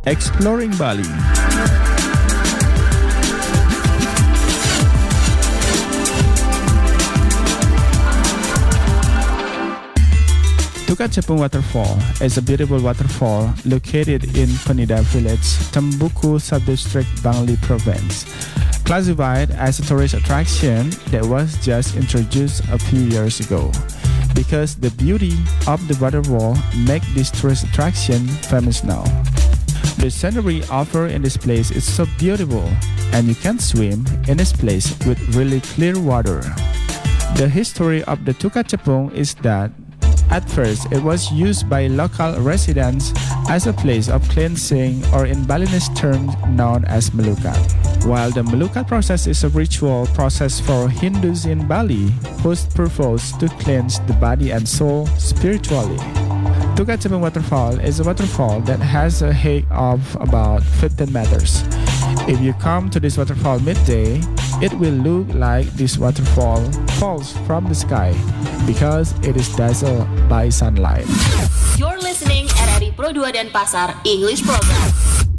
Exploring Bali. Tukat Cepung Waterfall is a beautiful waterfall located in Penida Village, Tembuku Subdistrict, Bangli Province. Classified as a tourist attraction that was just introduced a few years ago. Because the beauty of the waterfall make this tourist attraction famous now. The scenery offered in this place is so beautiful, and you can swim in this place with really clear water. The history of the Tukat Cepung is that at first, it was used by local residents as a place of cleansing, or in Balinese terms known as melukat. While the melukat process is a ritual process for Hindus in Bali, whose purpose to cleanse the body and soul spiritually. Tukat Cepung Waterfall is a waterfall that has a height of about 15 meters. If you come to this waterfall midday, it will look like this waterfall falls from the sky because it is dazzled by sunlight. You're listening RRI Pro 2 Denpasar English Program.